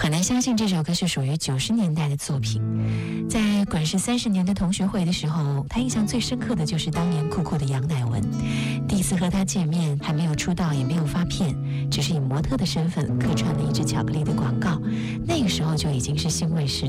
很难相信这首歌是属于90年代的作品。在管事30年的同学会的时候，他印象最深刻的就是当年酷酷的杨乃文。第一次和他见面，还没有出道，也没有发片，只是以模特的身份客串了一支巧克力的广告。那个时候就已经是欣慰时